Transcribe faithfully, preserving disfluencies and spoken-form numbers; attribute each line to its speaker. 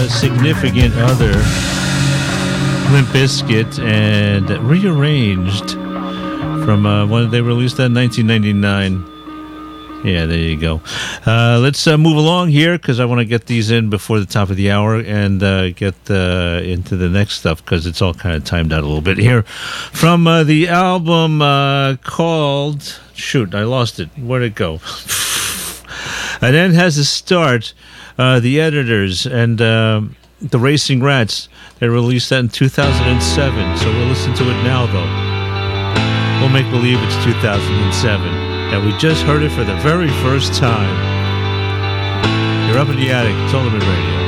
Speaker 1: Significant Other, Limp Bizkit, and Rearranged from uh, when they released that in nineteen ninety-nine. Yeah, there you go. Uh, let's uh, move along here because I want to get these in before the top of the hour and uh, get uh, into the next stuff because it's all kind of timed out a little bit here. From uh, the album uh, called... Shoot, I lost it. Where'd it go? And then has a start. Uh, the Editors and uh, the Racing Rats. They released that in two thousand seven. So we'll listen to it now, though. We'll make believe it's two thousand seven. And we just heard it for the very first time. You're up in the attic. It's Ultimate Radio.